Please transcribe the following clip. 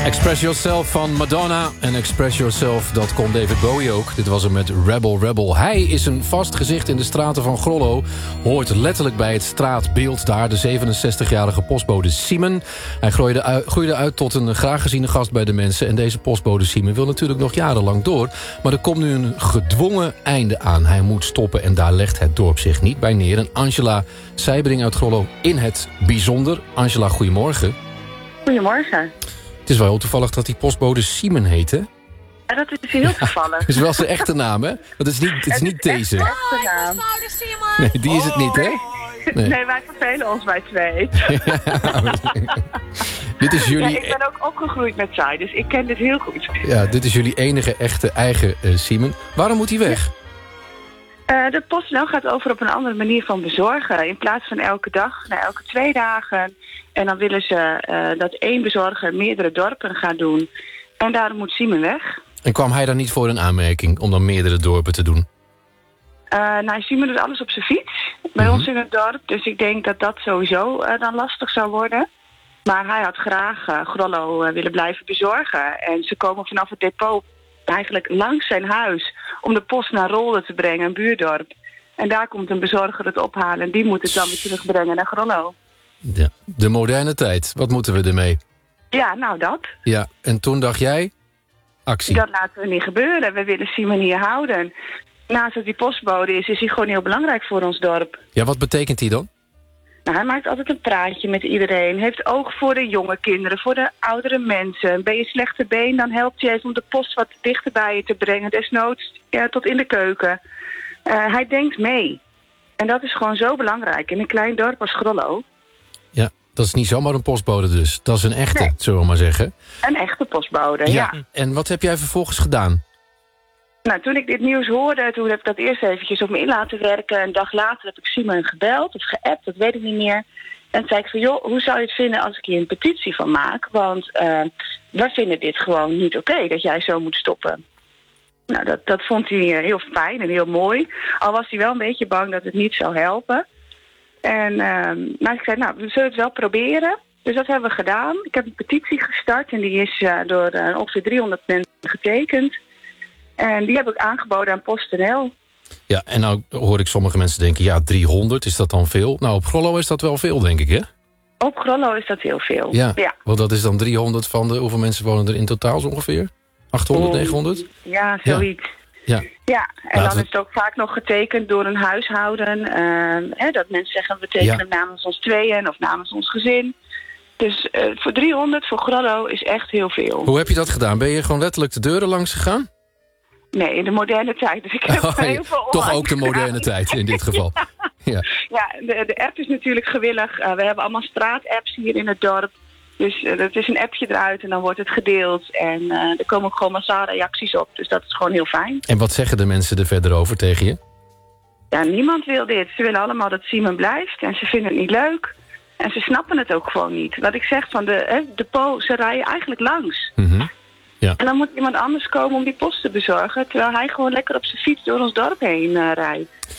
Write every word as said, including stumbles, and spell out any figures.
Express Yourself van Madonna. En Express Yourself, dat kon David Bowie ook. Dit was hem met Rebel Rebel. Hij is een vast gezicht in de straten van Grollo. Hoort letterlijk bij het straatbeeld daar. De zevenenzestigjarige postbode Simon. Hij groeide uit, groeide uit tot een graag geziene gast bij de mensen. En deze postbode Simon wil natuurlijk nog jarenlang door. Maar er komt nu een gedwongen einde aan. Hij moet stoppen en daar legt het dorp zich niet bij neer. En Angela Seibring uit Grollo in het bijzonder. Angela, goedemorgen. Goedemorgen. Het is wel heel toevallig dat die postbode Simon heet, hè? Ja, dat is heel toevallig. Dat is wel zijn echte naam, hè? Dat is niet, het is niet deze. Echt echte naam. Nee, die is het niet, hè? Nee, nee wij vervelen ons bij twee. Dit is jullie... Ja, ik ben ook opgegroeid met zij, dus ik ken dit heel goed. Ja, dit is jullie enige echte eigen uh, Simon. Waarom moet hij weg? Uh, de PostNL gaat over op een andere manier van bezorgen. In plaats van elke dag, naar elke twee dagen. En dan willen ze uh, dat één bezorger meerdere dorpen gaat doen. En daarom moet Simon weg. En kwam hij daar niet voor een aanmerking om dan meerdere dorpen te doen? Uh, nou, Simon doet alles op zijn fiets. Bij mm-hmm. ons in het dorp. Dus ik denk dat dat sowieso uh, dan lastig zou worden. Maar hij had graag uh, Grollo uh, willen blijven bezorgen. En ze komen vanaf het depot eigenlijk langs zijn huis om de post naar Rolde te brengen, een buurdorp. En daar komt een bezorger het ophalen en die moet het dan weer terugbrengen naar Grollo. Ja, de moderne tijd. Wat moeten we ermee? Ja, nou dat. Ja, en toen dacht jij, actie. Dat laten we niet gebeuren. We willen Simon hier houden. Naast dat hij postbode is, is hij gewoon heel belangrijk voor ons dorp. Ja, wat betekent hij dan? Nou, hij maakt altijd een praatje met iedereen. Heeft oog voor de jonge kinderen, voor de oudere mensen. Ben je slechte been, dan helpt hij even om de post wat dichter bij je te brengen. Desnoods ja, tot in de keuken. Uh, hij denkt mee. En dat is gewoon zo belangrijk in een klein dorp als Grollo. Ja, dat is niet zomaar een postbode dus. Dat is een echte, nee. Zullen we maar zeggen. Een echte postbode, ja. ja. En wat heb jij vervolgens gedaan? Nou, toen ik dit nieuws hoorde, toen heb ik dat eerst eventjes op me in laten werken. Een dag later heb ik Simon gebeld of geappt, dat weet ik niet meer. En toen zei ik van, joh, hoe zou je het vinden als ik hier een petitie van maak? Want uh, we vinden dit gewoon niet oké, okay, dat jij zo moet stoppen. Nou, dat, dat vond hij heel fijn en heel mooi. Al was hij wel een beetje bang dat het niet zou helpen. En uh, nou, ik zei, nou, we zullen het wel proberen. Dus dat hebben we gedaan. Ik heb een petitie gestart en die is uh, door uh, ongeveer driehonderd mensen getekend. En die heb ik aangeboden aan PostNL. Ja, en nou hoor ik sommige mensen denken, ja, driehonderd, is dat dan veel? Nou, op Grollo is dat wel veel, denk ik, hè? Op Grollo is dat heel veel, ja. ja. Want dat is dan driehonderd van de, hoeveel mensen wonen er in totaal zo ongeveer? achthonderd, negenhonderd? Ja, zoiets. Ja, ja. ja. en Laten dan we... is het ook vaak nog getekend door een huishouden. Uh, hè, dat mensen zeggen, we tekenen ja. namens ons tweeën of namens ons gezin. Dus uh, voor driehonderd, voor Grollo, is echt heel veel. Hoe heb je dat gedaan? Ben je gewoon letterlijk de deuren langs gegaan? Nee, in de moderne tijd. Dus ik heb oh, heel veel toch ook de moderne tijd in dit geval. ja, ja. ja de, de app is natuurlijk gewillig. Uh, we hebben allemaal straatapps hier in het dorp. Dus uh, het is een appje eruit en dan wordt het gedeeld. En uh, er komen ook gewoon massaal reacties op. Dus dat is gewoon heel fijn. En wat zeggen de mensen er verder over tegen je? Ja, niemand wil dit. Ze willen allemaal dat Simon blijft. En ze vinden het niet leuk. En ze snappen het ook gewoon niet. Wat ik zeg van de hè, depot, ze rijden eigenlijk langs. Mm-hmm. Ja. En dan moet iemand anders komen om die post te bezorgen. Terwijl hij gewoon lekker op zijn fiets door ons dorp heen uh, rijdt.